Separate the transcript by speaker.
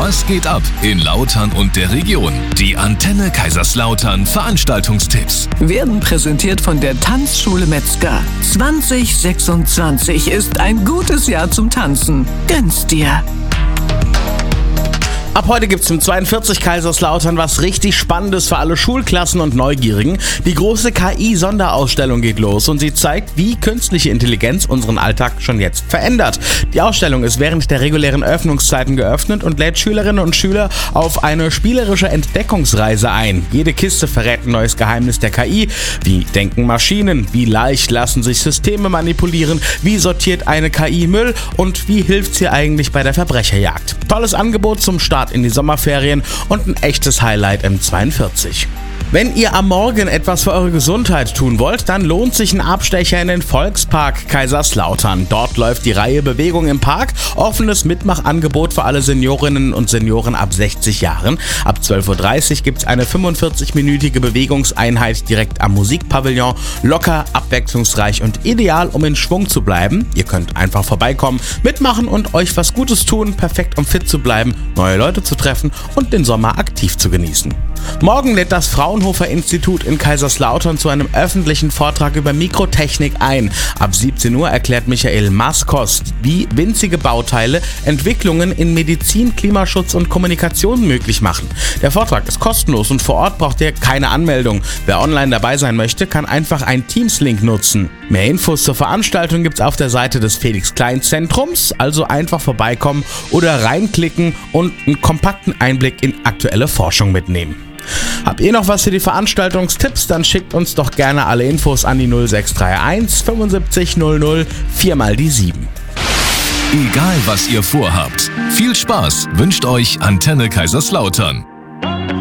Speaker 1: Was geht ab in Lautern und der Region? Die Antenne Kaiserslautern Veranstaltungstipps
Speaker 2: werden präsentiert von der Tanzschule Metzger. 2026 ist ein gutes Jahr zum Tanzen. Gönn's dir!
Speaker 3: Ab heute gibt's im 42 Kaiserslautern was richtig Spannendes für alle Schulklassen und Neugierigen. Die große KI-Sonderausstellung geht los und sie zeigt, wie künstliche Intelligenz unseren Alltag schon jetzt verändert. Die Ausstellung ist während der regulären Öffnungszeiten geöffnet und lädt Schülerinnen und Schüler auf eine spielerische Entdeckungsreise ein. Jede Kiste verrät ein neues Geheimnis der KI. Wie denken Maschinen? Wie leicht lassen sich Systeme manipulieren? Wie sortiert eine KI Müll? Und wie hilft sie eigentlich bei der Verbrecherjagd? Tolles Angebot zum Start in die Sommerferien und ein echtes Highlight im 42. Wenn ihr am Morgen etwas für eure Gesundheit tun wollt, dann lohnt sich ein Abstecher in den Volkspark Kaiserslautern. Dort läuft die Reihe Bewegung im Park, offenes Mitmachangebot für alle Seniorinnen und Senioren ab 60 Jahren. Ab 12.30 Uhr gibt es eine 45-minütige Bewegungseinheit direkt am Musikpavillon. Locker, abwechslungsreich und ideal, um in Schwung zu bleiben. Ihr könnt einfach vorbeikommen, mitmachen und euch was Gutes tun. Perfekt, um fit zu bleiben, neue Leute zu treffen und den Sommer aktiv zu genießen. Morgen lädt das Fraunhofer Institut in Kaiserslautern zu einem öffentlichen Vortrag über Mikrotechnik ein. Ab 17 Uhr erklärt Michael Maskost, wie winzige Bauteile Entwicklungen in Medizin, Klimaschutz und Kommunikation möglich machen. Der Vortrag ist kostenlos und vor Ort braucht ihr keine Anmeldung. Wer online dabei sein möchte, kann einfach einen Teams-Link nutzen. Mehr Infos zur Veranstaltung gibt's auf der Seite des Felix-Klein-Zentrums, also einfach vorbeikommen oder reinklicken und einen kompakten Einblick in aktuelle Forschung mitnehmen. Habt ihr noch was für die Veranstaltungstipps? Dann schickt uns doch gerne alle Infos an die 0631 75 00 4x7.
Speaker 1: Egal was ihr vorhabt, viel Spaß wünscht euch Antenne Kaiserslautern.